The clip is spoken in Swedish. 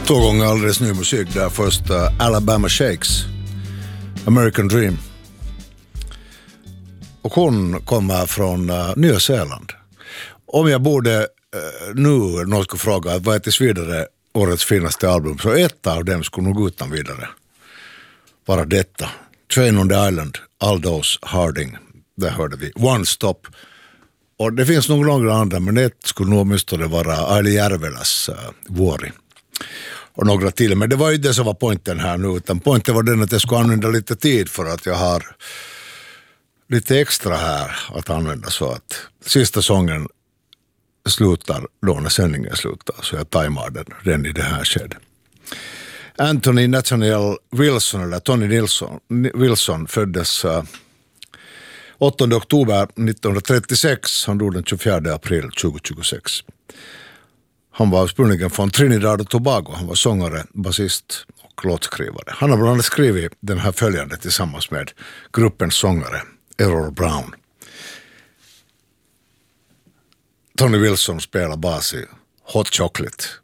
Två gånger alldeles ny musik där. Först Alabama Shakes, American Dream. Och hon kommer från Nya Zeeland. Om jag borde nu någon skulle fråga vad är tills vidare årets finaste album, så ett av dem skulle nog utan vidare vara detta. Train on the Island, Aldous Harding. Där hörde vi One Stop. Och det finns nog några andra, men det skulle nog åtminstone vara Aili Järveläs Vuori. Och några till, men det var ju det som var poängen här nu, utan poängen var den att jag skulle använda lite tid för att jag har lite extra här att använda, så att sista sången slutar då när sändningen slutar, så jag tajmar den i det här skedet. Anthony Nathaniel Wilson, eller Tony Wilson föddes 8 oktober 1936, han dog den 24 april 2026. Han var ursprungligen från Trinidad och Tobago. Han var sångare, basist och låtskrivare. Han har bland annat skrivit den här följande tillsammans med gruppens sångare Errol Brown. Tony Wilson spelar bas i Hot Chocolate.